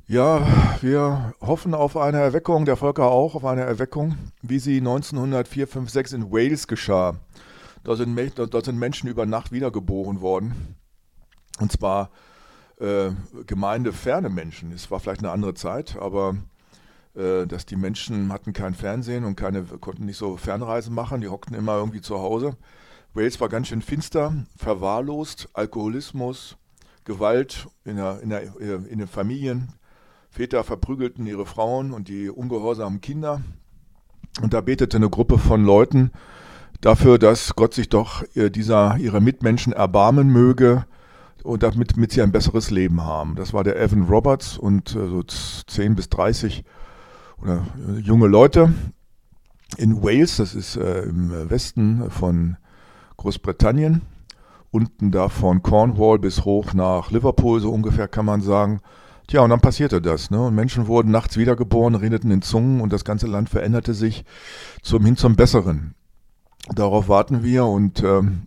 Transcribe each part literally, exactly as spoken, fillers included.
Ja, wir hoffen auf eine Erweckung, der Völker auch auf eine Erweckung, wie sie neunzehnhundertvier, fünf, sechs in Wales geschah. Dort sind, Me- dort sind Menschen über Nacht wiedergeboren worden. Und zwar äh, gemeindeferne Menschen. Es war vielleicht eine andere Zeit, aber äh, dass die Menschen hatten kein Fernsehen und keine, konnten nicht so Fernreisen machen, die hockten immer irgendwie zu Hause. Wales war ganz schön finster, verwahrlost, Alkoholismus, Gewalt in, der, in, der, in den Familien. Väter verprügelten ihre Frauen und die ungehorsamen Kinder. Und da betete eine Gruppe von Leuten dafür, dass Gott sich doch äh, dieser, ihrer Mitmenschen erbarmen möge und damit, damit sie ein besseres Leben haben. Das war der Evan Roberts und äh, so zehn bis dreißig oder, äh, junge Leute in Wales, das ist äh, im Westen von Großbritannien, unten da von Cornwall bis hoch nach Liverpool, so ungefähr kann man sagen. Tja, und dann passierte das, ne? Und Menschen wurden nachts wiedergeboren, redeten in Zungen und das ganze Land veränderte sich zum, hin zum Besseren. Darauf warten wir und ähm,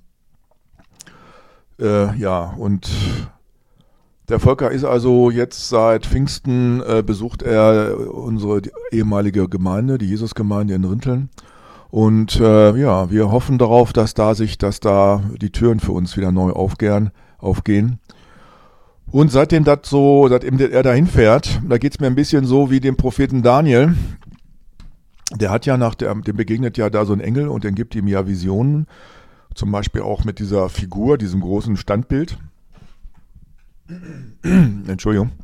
äh, ja, und der Volker ist also jetzt seit Pfingsten, äh, besucht er unsere ehemalige Gemeinde, die Jesusgemeinde in Rinteln. Und äh, ja, wir hoffen darauf, dass da sich, dass da die Türen für uns wieder neu aufgehen, aufgehen. Und seitdem das so, seitdem er dahin fährt, da geht's mir ein bisschen so wie dem Propheten Daniel. Der hat ja nach der, dem begegnet ja da so ein Engel und dann gibt ihm ja Visionen, zum Beispiel auch mit dieser Figur, diesem großen Standbild. Entschuldigung.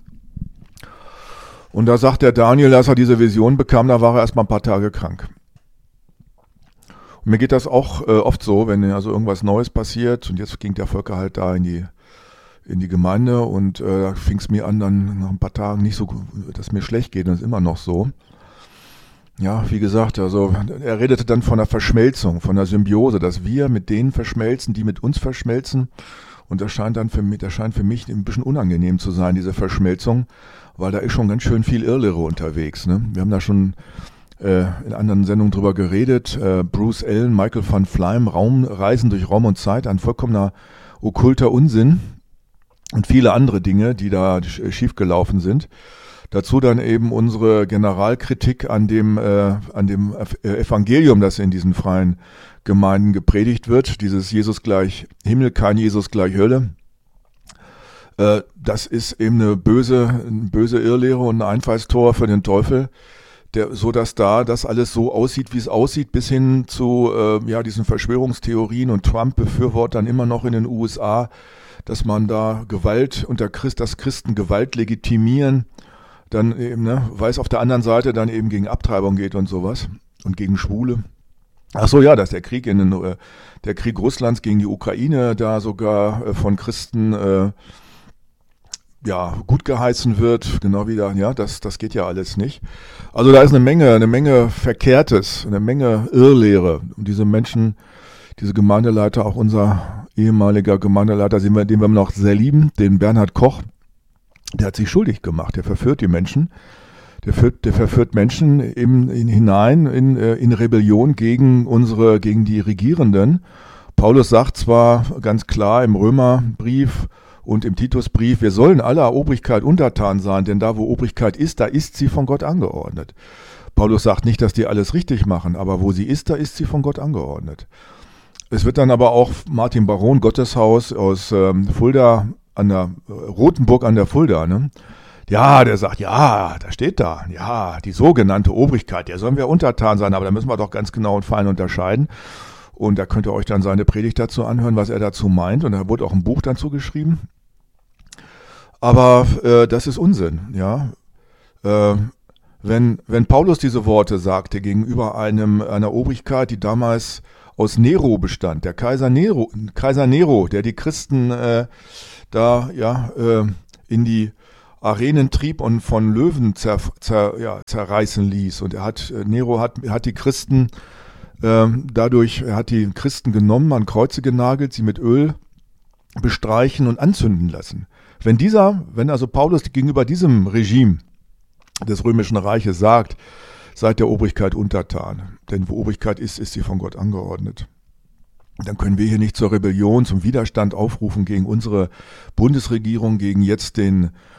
Und da sagt der Daniel, dass er diese Vision bekam, da war er erst mal ein paar Tage krank. Und mir geht das auch äh, oft so, wenn also irgendwas Neues passiert und jetzt ging der Volker halt da in die in die Gemeinde und äh, da fing es mir an, dann nach ein paar Tagen nicht so, dass es mir schlecht geht, und das ist immer noch so. Ja, wie gesagt, also er redete dann von der Verschmelzung, von der Symbiose, dass wir mit denen verschmelzen, die mit uns verschmelzen. Und das scheint dann für mich, das scheint für mich ein bisschen unangenehm zu sein, diese Verschmelzung, weil da ist schon ganz schön viel Irrlehre unterwegs. Ne? Wir haben da schon äh, in anderen Sendungen drüber geredet. Äh, Bruce Allen, Michael van Fleim, Raumreisen durch Raum und Zeit, ein vollkommener okkulter Unsinn. Und viele andere Dinge, die da schiefgelaufen sind. Dazu dann eben unsere Generalkritik an dem, äh, an dem Evangelium, das in diesen freien Gemeinden gepredigt wird. Dieses Jesus gleich Himmel, kein Jesus gleich Hölle. Äh, das ist eben eine böse, eine böse Irrlehre und ein Einfallstor für den Teufel, der, so dass da das alles so aussieht, wie es aussieht, bis hin zu äh, ja, diesen Verschwörungstheorien und Trump-Befürwortern immer noch in den U S A, dass man da Gewalt unter Christ, dass Christen Gewalt legitimieren, dann eben, ne, weil es auf der anderen Seite dann eben gegen Abtreibung geht und sowas und gegen Schwule. Ach so, ja, dass der Krieg in den, äh, der Krieg Russlands gegen die Ukraine da sogar äh, von Christen äh, ja gut geheißen wird, genau wie da, ja, das das geht ja alles nicht. Also da ist eine Menge, eine Menge Verkehrtes, eine Menge Irrlehre und diese Menschen, diese Gemeindeleiter, auch unser ehemaliger Gemeindeleiter, den wir, den wir noch sehr lieben, den Bernhard Koch, der hat sich schuldig gemacht, der verführt die Menschen, der, führt, der verführt Menschen in, in, hinein in, in Rebellion gegen unsere, gegen die Regierenden. Paulus sagt zwar ganz klar im Römerbrief und im Titusbrief, wir sollen aller Obrigkeit untertan sein, denn da wo Obrigkeit ist, da ist sie von Gott angeordnet. Paulus sagt nicht, dass die alles richtig machen, aber wo sie ist, da ist sie von Gott angeordnet. Es wird dann aber auch Martin Baron, Gotteshaus aus ähm, Fulda, an der äh, Rothenburg an der Fulda, ne? Ja, der sagt, ja, da steht da, ja, die sogenannte Obrigkeit, der sollen wir untertan sein, aber da müssen wir doch ganz genau und fein unterscheiden. Und da könnt ihr euch dann seine Predigt dazu anhören, was er dazu meint. Und da wurde auch ein Buch dazu geschrieben. Aber äh, das ist Unsinn, ja. Äh, wenn, wenn Paulus diese Worte sagte gegenüber einem, einer Obrigkeit, die damals aus Nero bestand, der Kaiser Nero, Kaiser Nero, der die Christen äh, da ja äh, in die Arenen trieb und von Löwen zer, zer, ja, zerreißen ließ. Und er hat Nero hat, hat die Christen äh, dadurch, er hat die Christen genommen, an Kreuze genagelt, sie mit Öl bestreichen und anzünden lassen. Wenn dieser, wenn also Paulus gegenüber diesem Regime des Römischen Reiches sagt, seid der Obrigkeit untertan. Denn wo Obrigkeit ist, ist sie von Gott angeordnet. Dann können wir hier nicht zur Rebellion, zum Widerstand aufrufen gegen unsere Bundesregierung, gegen jetzt den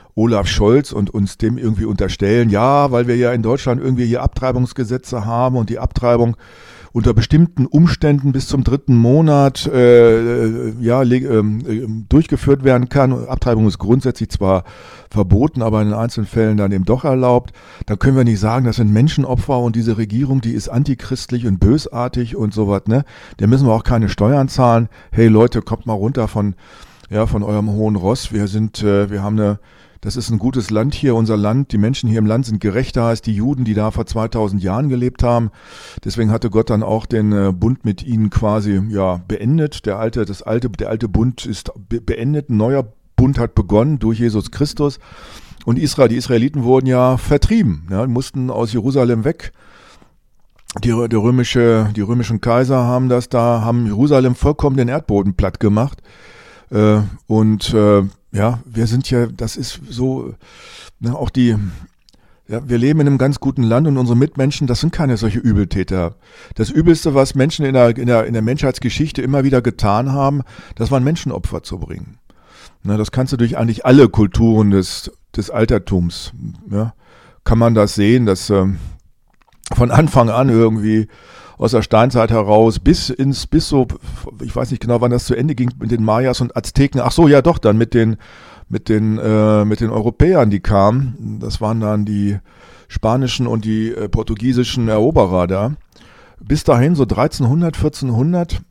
Olaf Scholz und uns dem irgendwie unterstellen, ja, weil wir ja in Deutschland irgendwie hier Abtreibungsgesetze haben und die Abtreibung unter bestimmten Umständen bis zum dritten Monat äh, ja, le- äh, durchgeführt werden kann. Abtreibung ist grundsätzlich zwar verboten, aber in einzelnen Fällen dann eben doch erlaubt. Dann können wir nicht sagen, das sind Menschenopfer und diese Regierung, die ist antichristlich und bösartig und sowas, ne? Der müssen wir auch keine Steuern zahlen. Hey Leute, kommt mal runter von, ja, von eurem hohen Ross. Wir sind, äh, wir haben eine Das ist ein gutes Land hier, unser Land. Die Menschen hier im Land sind gerechter als die Juden, die da vor zweitausend Jahren gelebt haben. Deswegen hatte Gott dann auch den äh, Bund mit ihnen quasi ja beendet. Der alte, das alte, der alte Bund ist be- beendet. Ein neuer Bund hat begonnen durch Jesus Christus. Und Israel, die Israeliten wurden ja vertrieben, ja, mussten aus Jerusalem weg. Die, der römische, die römischen Kaiser haben das da, haben Jerusalem vollkommen den Erdboden platt gemacht. Äh, und äh, ja, wir sind ja, das ist so, ne, auch die, ja, wir leben in einem ganz guten Land und unsere Mitmenschen, das sind keine solche Übeltäter. Das Übelste, was Menschen in der, in der, in der Menschheitsgeschichte immer wieder getan haben, das waren Menschenopfer zu bringen. Ne, das kannst du durch eigentlich alle Kulturen des, des Altertums, ja, kann man das sehen, dass äh, von Anfang an irgendwie aus der Steinzeit heraus bis ins, bis so, ich weiß nicht genau, wann das zu Ende ging mit den Mayas und Azteken. Ach so, ja doch, dann mit den, mit den, äh, mit den Europäern, die kamen. Das waren dann die spanischen und die äh, portugiesischen Eroberer da. Bis dahin, so dreizehnhundert, vierzehnhundert,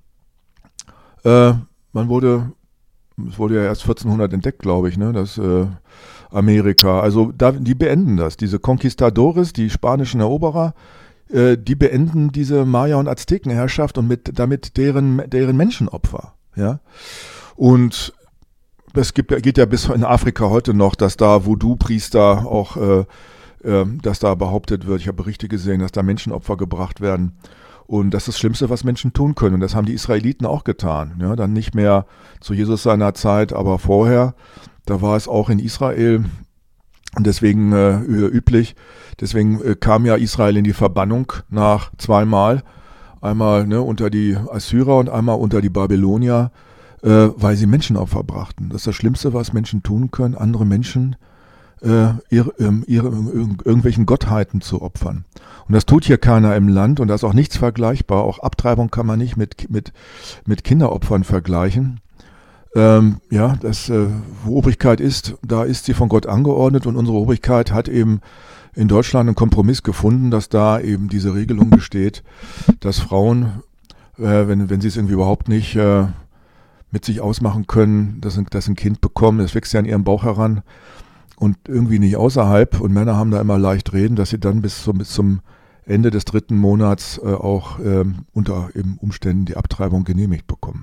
äh, man wurde, es wurde ja erst vierzehnhundert entdeckt, glaube ich, ne, das, äh, Amerika. Also, da, die beenden das. Diese Conquistadores, die spanischen Eroberer, die beenden diese Maya- und Aztekenherrschaft und mit, damit deren, deren Menschenopfer. Ja? Und es gibt, geht ja bis in Afrika heute noch, dass da Voodoo-Priester auch, äh, äh, dass da behauptet wird, ich habe Berichte gesehen, dass da Menschenopfer gebracht werden. Und das ist das Schlimmste, was Menschen tun können. Und das haben die Israeliten auch getan. Ja? Dann nicht mehr zu Jesus seiner Zeit, aber vorher, da war es auch in Israel und deswegen äh, üblich. Deswegen äh, kam ja Israel in die Verbannung nach zweimal. Einmal ne, unter die Assyrer und einmal unter die Babylonier, äh, weil sie Menschenopfer brachten. Das ist das Schlimmste, was Menschen tun können, andere Menschen äh, ihre, ihre, irgendwelchen Gottheiten zu opfern. Und das tut hier keiner im Land und da ist auch nichts vergleichbar. Auch Abtreibung kann man nicht mit, mit, mit Kinderopfern vergleichen. Ähm, ja, das, äh, wo Obrigkeit ist, da ist sie von Gott angeordnet und unsere Obrigkeit hat eben in Deutschland einen Kompromiss gefunden, dass da eben diese Regelung besteht, dass Frauen, äh, wenn, wenn sie es irgendwie überhaupt nicht äh, mit sich ausmachen können, dass, dass ein Kind bekommen, das wächst ja in ihrem Bauch heran und irgendwie nicht außerhalb und Männer haben da immer leicht reden, dass sie dann bis zum, bis zum Ende des dritten Monats äh, auch äh, unter eben Umständen die Abtreibung genehmigt bekommen.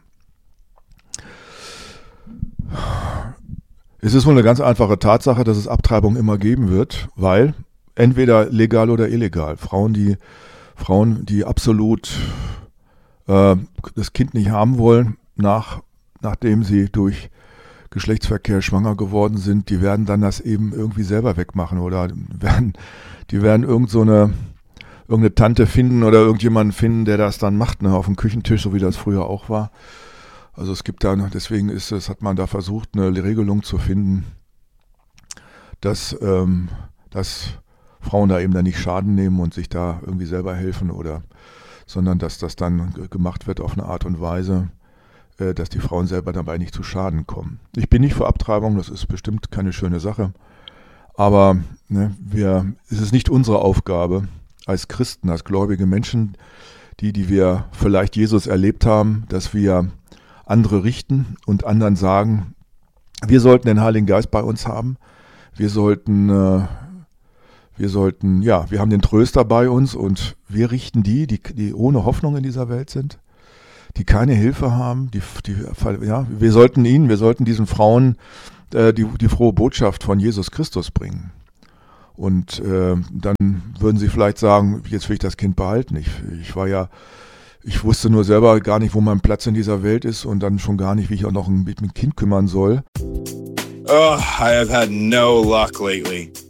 Es ist wohl eine ganz einfache Tatsache, dass es Abtreibung immer geben wird, weil entweder legal oder illegal. Frauen, die Frauen, die absolut äh, das Kind nicht haben wollen, nach, nachdem sie durch Geschlechtsverkehr schwanger geworden sind, die werden dann das eben irgendwie selber wegmachen oder werden, die werden irgend so eine, irgendeine Tante finden oder irgendjemanden finden, der das dann macht, ne, auf dem Küchentisch, so wie das früher auch war. Also es gibt da, deswegen ist es, hat man da versucht, eine Regelung zu finden, dass, ähm, dass Frauen da eben dann nicht Schaden nehmen und sich da irgendwie selber helfen oder, sondern dass das dann gemacht wird auf eine Art und Weise, äh, dass die Frauen selber dabei nicht zu Schaden kommen. Ich bin nicht für Abtreibung, das ist bestimmt keine schöne Sache, aber ne, wir, es ist nicht unsere Aufgabe als Christen, als gläubige Menschen, die, die wir vielleicht Jesus erlebt haben, dass wir andere richten und anderen sagen, wir sollten den Heiligen Geist bei uns haben, wir sollten, äh, wir sollten, ja, wir haben den Tröster bei uns und wir richten die, die, die ohne Hoffnung in dieser Welt sind, die keine Hilfe haben, die, die, ja, wir sollten ihnen, wir sollten diesen Frauen äh, die, die frohe Botschaft von Jesus Christus bringen. Und äh, dann würden sie vielleicht sagen, jetzt will ich das Kind behalten. Ich, ich war ja Ich wusste nur selber gar nicht, wo mein Platz in dieser Welt ist und dann schon gar nicht, wie ich auch noch mit dem Kind kümmern soll. Oh, I have had no luck lately.